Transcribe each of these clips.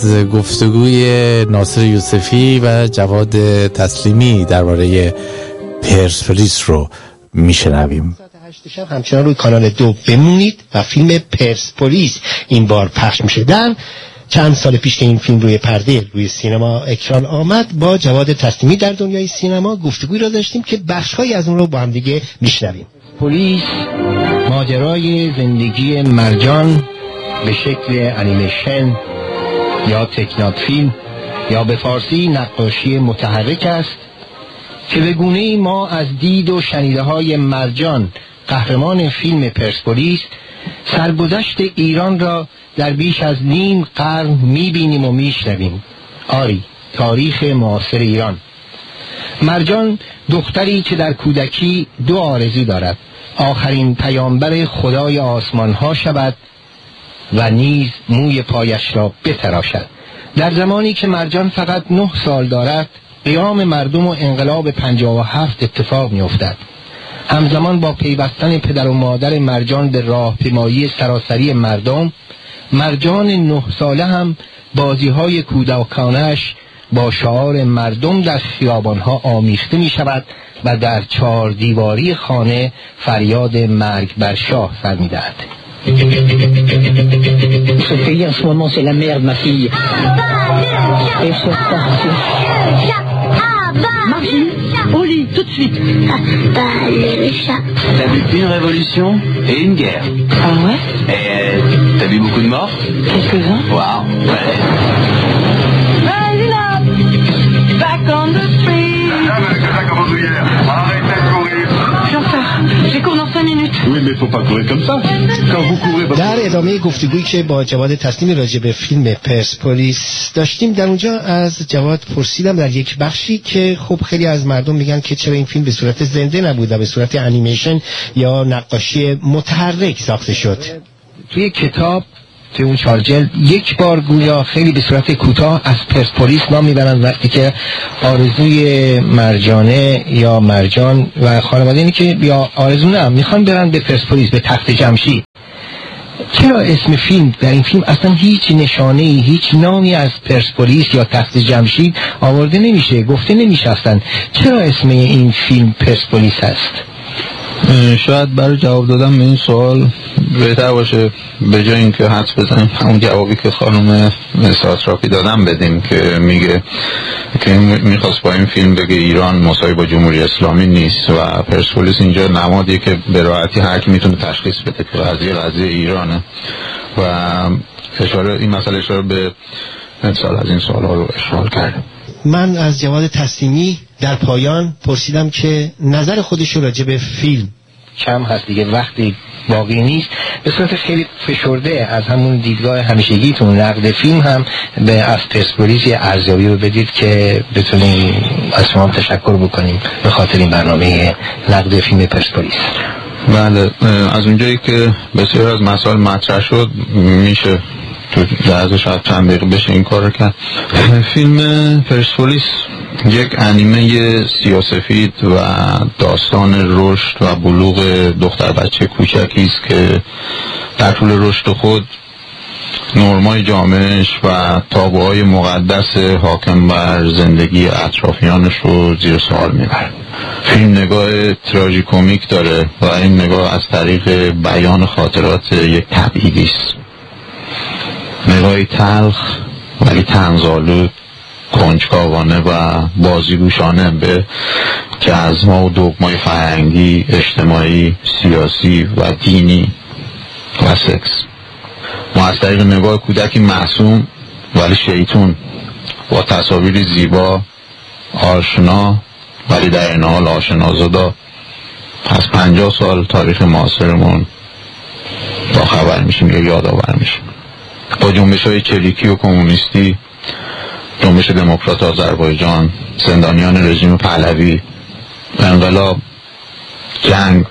گفتگوی ناصر یوسفی و جواد تسلیمی درباره پرسپولیس رو میشنویم. 8 شب همچنان روی کانال 2 بمونید و فیلم پرسپولیس این بار پخش میشه. در چند سال پیش که این فیلم روی پرده روی سینما اکران آمد، با جواد تسلیمی در دنیای سینما گفتگوی را داشتیم که بخش‌هایی از اون رو با هم دیگه میشنویم. پلیس، ماجرای زندگی مرجان به شکل انیمیشن یا تکنات فیلم یا به فارسی نقاشی متحرک است که به گونه‌ای ما از دید و شنیده های مرجان، قهرمان فیلم پرسپولیس، سرگذشت ایران را در بیش از نیم قرن می‌بینیم و می‌شنویم. آری، تاریخ معاصر ایران. مرجان دختری که در کودکی 2 آرزو دارد: آخرین پیامبر خدای آسمان‌ها شود و نیز موی پایش را بتراشد. در زمانی که مرجان فقط 9 سال دارد، قیام مردم و انقلاب 57 اتفاق می‌افتد. همزمان با پیوستن پدر و مادر مرجان به راهپیمایی سراسری مردم، مرجان 9 ساله هم بازی‌های کودکانه‌اش با شعار مردم در خیابان‌ها آمیخته می‌شود و در 4 دیواری خانه فریاد مرگ بر شاه سر می‌دهد. Ce pays en ce moment c'est la merde ma fille. Et c'est parti. Marie, au lit tout de suite. Le chat. T'as vu une révolution et une guerre. Ah ouais? Et t'as vu beaucoup de morts? Quelques-uns. Waouh. Ouais. Back on the street. J'ai cours dans 5 minutes. Oui, mais faut pas courir comme ça. Quand vous courez... در ادامه گفتگویی که با جواد تسلیمی راجع به فیلم پرسپولیس داشتیم، در اونجا از جواد پرسیدم در یک بخشی که خب خیلی از مردم میگن که چرا این فیلم به صورت زنده نبود و به صورت انیمیشن یا نقاشی متحرک ساخته شد. توی کتاب، توی اون 4 جلد، یک بار گویا خیلی به صورت کوتاه از پرسپولیس نام میبرن، وقتی که آرزوی مرجانه یا مرجان و خانواده اینه که یا آرزو نه میخوان برن به پرسپولیس، به تخت جمشید. چرا اسم فیلم در این فیلم اصلا هیچ نشانه‌ای، هیچ نامی از پرسپولیس یا تخت جمشید آورده نمیشه، گفته نمیشه اصلا؟ چرا اسم این فیلم پرسپولیس هست؟ شاید برای جواب دادن به این سوال بهتر باشه به جای اینکه حدس بزنیم همون جوابی که خانم ساتراپی دادن بدیم که میگه که میخواست با این فیلم بگه ایران مساوی با جمهوری اسلامی نیست و پرسپولیس اینجا نمادیه که به راحتی هر کی میتونه تشخیص بده که قضیه ایرانه و این مسئله اشاره به مثال از این سوال‌ها رو اشاره کرده. من از جواد تسلیمی در پایان پرسیدم که نظر خودش راجع به فیلم کم هست دیگه، وقتی باقی نیست، به صورت خیلی فشرده از همون دیدگاه همیشگیتون نقد فیلم هم به از پرسپولیس یه ارزیابی رو بدید که بتونیم از شما تشکر بکنیم به خاطر این برنامه نقد فیلم پرسپولیس. بله، از اونجایی که بسیار از مسائل مطرح شد میشه تو لحظه شاید چند دقیقه بشه این کار رو کرد. فیلم پرسپولیس یک انیمه سیاه‌سفید و داستان رشد و بلوغ دختر بچه کوچکی است که در طول رشد خود نرمای جامعهش و تابوهای مقدس حاکم بر زندگی اطرافیانش رو زیر سوال میبره. فیلم نگاه تراژیکومیک داره و این نگاه از طریق بیان خاطرات یک تبعیدی است، نگاهی تلخ ولی طنزآلود، کنجکاوانه و بازیگوشانه به جزما و دگمای فرهنگی، اجتماعی، سیاسی و دینی و سکس. ما از طریق نگاه کودکی معصوم ولی شیطون با تصاویری زیبا، آشنا ولی در این حال آشنازادا پس 50 سال تاریخ معاصرمون با خبر میشیم یا یادآور میشیم. با جنبش‌های چریکی و کمونیستی، جنبش دموکرات آذربایجان، زندانیان رژیم پهلوی، انقلاب، جنگ،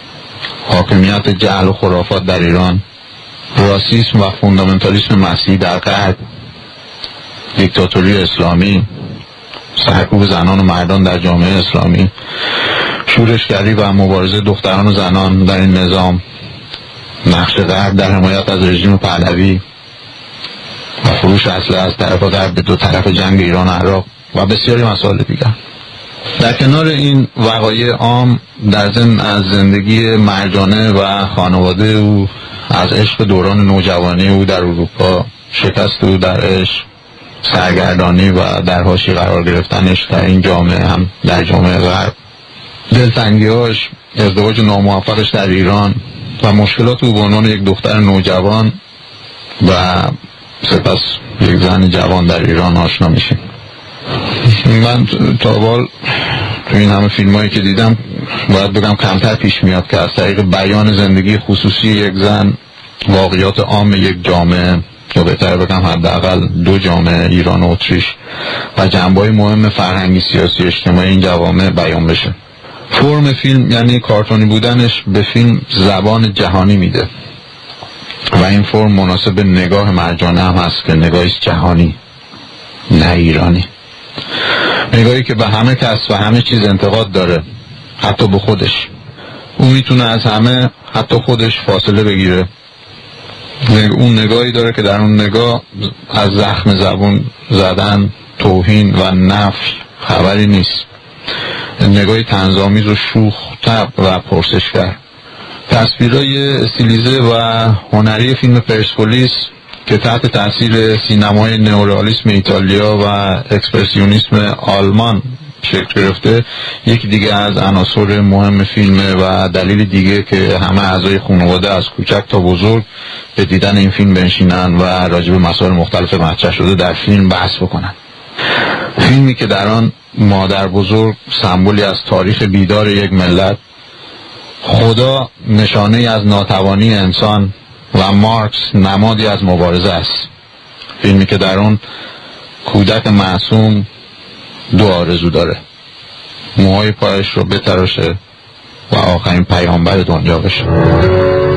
حاکمیت جهل و خرافات در ایران، راسیسم و فوندامنتالیسم مسیحی در غرب، دیکتاتوری اسلامی، سرکوب زنان و مردان در جامعه اسلامی، شورشگری و مبارزه دختران و زنان در این نظام، نقش غرب در حمایت از رژیم پهلوی، و فروش اسلحه از طرف غرب به دو طرف جنگ ایران و عراق و بسیاری مسائل دیگر. در کنار این وقایع عام، در ضمن از زندگی مرجانه و خانواده او، از عشق دوران نوجوانی او در اروپا، شکست او در عشق، سرگردانی و در حاشیه قرار گرفتنش در این جامعه هم در جامعه غرب، دلتنگی‌هاش، ازدواج ناموفقش در ایران و مشکلات او به عنوان یک دختر نوجوان و سپس یک زن جوان در ایران آشنا میشیم. من تا حال تو این همه فیلمایی که دیدم باید بگم کمتر پیش میاد که از طریق بیان زندگی خصوصی یک زن، واقعیات عام یک جامعه، یا بهتر بگم حداقل دو جامعه، ایران و اتریش، و جنبه‌های مهم فرهنگی، سیاسی، اجتماعی این جوامع بیان بشه. فرم فیلم یعنی کارتونی بودنش به فیلم زبان جهانی میده و این فرم مناسب نگاه مرجانه هم هست که نگاهی جهانی نه ایرانی، نگاهی که به همه کس و همه چیز انتقاد داره، حتی به خودش. او میتونه از همه، حتی خودش، فاصله بگیره. اون نگاهی داره که در اون نگاه از زخم زبون زدن، توهین و نفی خبری نیست. نگاهی طنزآمیز و شوخ طبع و پرسشگر. تصویرهای استیلیزه و هنری فیلم پرسپولیس که تحت تاثیر سینمای نئورئالیسم ایتالیا و اکسپرسیونیسم آلمان شکل گرفته، یکی دیگه از عناصر مهم فیلمه و دلیل دیگه که همه اعضای خانواده از کوچک تا بزرگ به دیدن این فیلم بنشینن و راجع به مسائل مختلف مطرح شده در فیلم بحث بکنن. فیلمی که در آن مادر بزرگ سمبولی از تاریخ بیدار یک ملت، خدا نشانه از ناتوانی انسان و مارکس نمادی از مبارزه است. فیلمی که در اون کودک معصوم دو آرزو داره: موهای پایش رو بتراشه و آخرین پیامبر دنیا بشه.